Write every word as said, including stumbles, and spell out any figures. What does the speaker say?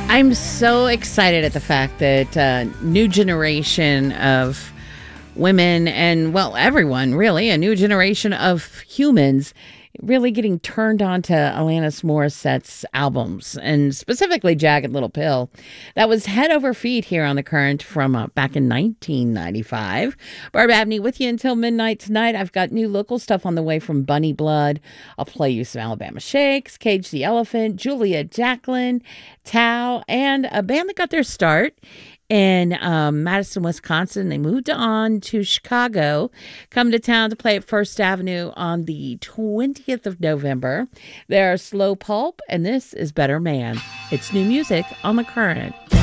I'm so excited at the fact that uh, new generation of women and, well, everyone really, a new generation of humans really getting turned on to Alanis Morissette's albums, and specifically Jagged Little Pill. That was head over feet here on The Current from uh, back in nineteen ninety-five. Barb Abney with you until midnight tonight. I've got new local stuff on the way from Bunny Blood. I'll play you some Alabama Shakes, Cage the Elephant, Julia Jacqueline, Tao, and a band that got their start in um, Madison, Wisconsin. They moved on to Chicago, come to town to play at First Avenue on the twentieth of November. They're Slow Pulp, and this is Better Man. It's new music on The Current.